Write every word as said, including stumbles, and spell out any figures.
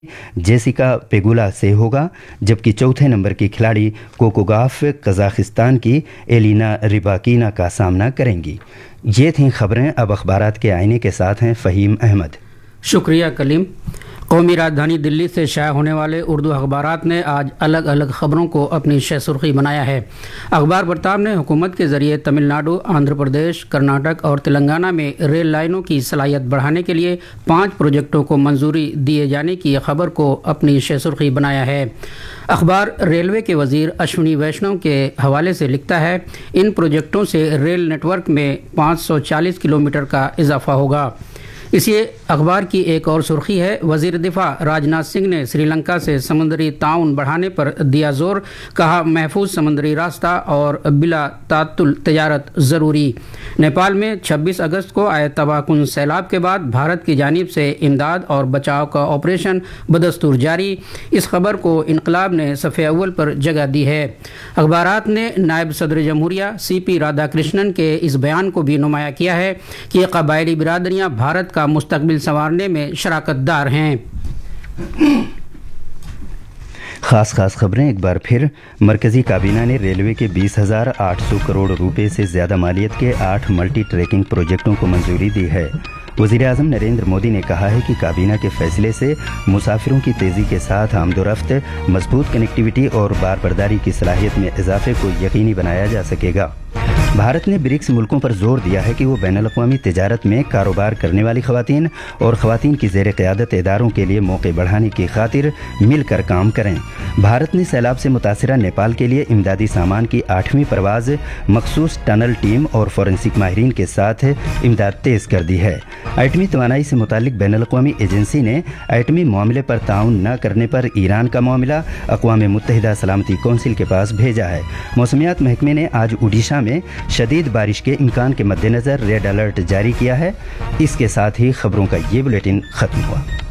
Jessica Pegula से होगा, जबकि चौथे नंबर की खिलाड़ी कोकोगाफ कजाकिस्तान की एलिना रिबाकीना का सामना करेंगी। ये थीं खबरें। अब अखबारात के आईने के साथ हैं फ़हीम अहमद। शुक्रिया कलीम। कौमी राजधानी दिल्ली से शाया होने वाले उर्दू अखबारात ने आज अलग अलग खबरों को अपनी शह सुर्खी बनाया है। अखबार प्रताप ने हुकूमत के ज़रिए तमिलनाडु, आंध्र प्रदेश, कर्नाटक और तेलंगाना में रेल लाइनों की सलाहियत बढ़ाने के लिए पाँच प्रोजेक्टों को मंजूरी दिए जाने की खबर को अपनी शह सुर्खी बनाया है। अखबार रेलवे के वज़ीर अश्विनी वैष्णव के हवाले से लिखता है, इन प्रोजेक्टों से रेल नेटवर्क में पाँच सौ चालीस किलोमीटर का इजाफा होगा। इसी अखबार की एक और सुर्खी है, वज़ीर दिफा राजनाथ सिंह ने श्रीलंका से समुद्री ताउन बढ़ाने पर दिया जोर, कहा महफूज समुद्री रास्ता और बिला तातुल तजारत ज़रूरी। नेपाल में छब्बीस अगस्त को आए तबाहकुन सैलाब के बाद भारत की जानिब से इमदाद और बचाव का ऑपरेशन बदस्तूर जारी। इस खबर को इनकलाब ने सफ़े अव्वल पर जगह दी है। अखबारात ने नायब सदर जमहूरिया सी पी राधाकृष्णन के इस बयान को भी नुमाया किया है कि कबायली बिरादरियाँ भारत का मुस्तकबिल संवारने में शराकतदार हैं। खास खास खबरें एक बार फिर। मरकजी काबीना ने रेलवे के बीस हज़ार आठ सौ करोड़ रुपए से ज़्यादा मालियत के आठ मल्टी ट्रैकिंग प्रोजेक्टों को मंजूरी दी है। वज़ीर आज़म नरेंद्र मोदी ने कहा है कि काबीना के फैसले से मुसाफिरों की तेज़ी के साथ आमदोरफ्त, मजबूत कनेक्टिविटी और बार बर्दारी की सलाहियत में इजाफे को यकीनी बनाया जा सकेगा। भारत ने ब्रिक्स मुल्कों पर जोर दिया है कि वो बैनुल-अक़वामी तिजारत में कारोबार करने वाली ख़वातीन और ख़वातीन की ज़ेर क़यादत इदारों के लिए मौके बढ़ाने की खातिर मिलकर काम करें। भारत ने सैलाब से मुतासरा नेपाल के लिए इमदादी सामान की आठवीं परवाज़ मखसूस टनल टीम और फोरेंसिक माहिरीन के साथ इमदाद तेज़ कर दी है। एटमी तवानाई से मुतालिक बैनुल-अक़वामी एजेंसी ने एटमी मामले पर ताउन न करने पर ईरान का मामला अक़वाम मुत्तहिदा सलामती कौंसिल के पास भेजा है। मौसमियात महकमे ने आज उड़ीसा में शदीद बारिश के इम्कान के मद्देनज़र रेड अलर्ट जारी किया है। इसके साथ ही खबरों का ये बुलेटिन ख़त्म हुआ।